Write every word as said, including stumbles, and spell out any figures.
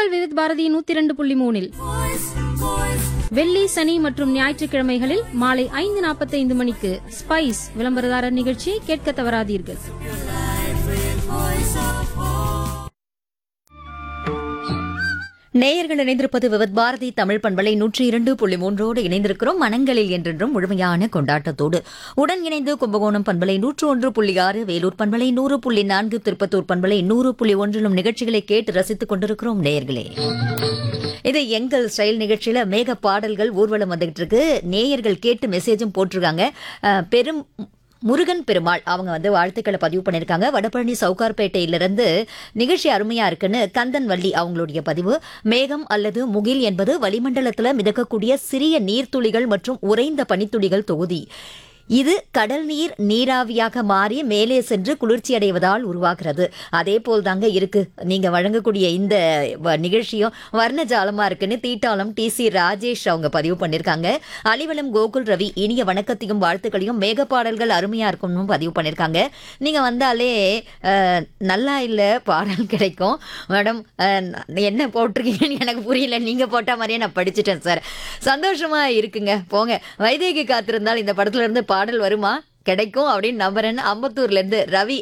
உங்கள் விவித் பாரதி நூத்தி இரண்டு புள்ளி மூணில் வெள்ளி சனி மற்றும் ஞாயிற்றுக்கிழமைகளில் மாலை ஐந்து நாற்பத்தி ஐந்து மணிக்கு ஸ்பைஸ் விளம்பரதாரர் நிகழ்ச்சியை கேட்க தவறாதீர்கள். நேயர்கள் இணைந்திருப்பது விவித் பாரதி தமிழ் பண்பலை நூற்றி இரண்டு புள்ளி மூன்றோடு இணைந்திருக்கிறோம். மனங்களில் என்றென்றும் முழுமையான கொண்டாட்டத்தோடு உடன் இணைந்து கும்பகோணம் பண்பலை நூற்று ஒன்று புள்ளி ஆறு, வேலூர் பண்பலை நூறு புள்ளி நான்கு, திருப்பத்தூர் பண்பலை நூறு புள்ளி ஒன்றிலும் நிகழ்ச்சிகளை கேட்டு ரசித்துக் கொண்டிருக்கிறோம் நேயர்களே. இது எங்கள் ஸ்டைல் நிகழ்ச்சியில மேக பாடல்கள் ஊர்வலம் வந்துகிட்டு இருக்கு. நேயர்கள் கேட்டு மெசேஜும் போட்டிருக்காங்க. பெரும் முருகன் பெருமாள் அவங்க வந்து வாழ்த்துக்களை பதிவு பண்ணியிருக்காங்க. வடபழனி சவுகார்பேட்டையிலிருந்து நிகழ்ச்சி அருமையா இருக்குன்னு கந்தன் வள்ளி அவங்களுடைய பதிவு. மேகம் அல்லது முகில் என்பது வளிமண்டலத்தில் மிதக்கக்கூடிய சிறிய நீர்த்துளிகள் மற்றும் உறைந்த பனித்துளிகள் தொகுதி. இது கடல் நீர் நீராவியாக மாறி மேலே சென்று குளிர்ச்சி அடைவதால் உருவாகிறது. அதே போல் தாங்க இருக்கு நீங்க வழங்கக்கூடிய இந்த நிகழ்ச்சியும் வர்ணஜாலமா இருக்குன்னு தீட்டாளம் டி சி ராஜேஷ் அவங்க பதிவு பண்ணிருக்காங்க. அலிவலம் கோகுல் ரவி இனிய வணக்கத்தையும் வாழ்த்துக்களையும் மேக பாடல்கள் அருமையா இருக்கும்னு பதிவு பண்ணிருக்காங்க. நீங்க வந்தாலே நல்லா இல்ல பாடல் கிடைக்கும் மேடம். என்ன போட்டிருக்கீங்கன்னு எனக்கு புரியல, நீங்க போட்ட மாதிரியே நான் படிச்சுட்டேன் சார். சந்தோஷமா இருக்குங்க. போங்க, வைதேகி காத்திருந்தால் இந்த படத்துல இருந்து பாடல் வருமா? கிடைக்கும் அப்படின்னு நம்புறேன்னு அம்பத்தூர்ல இருந்து ரவி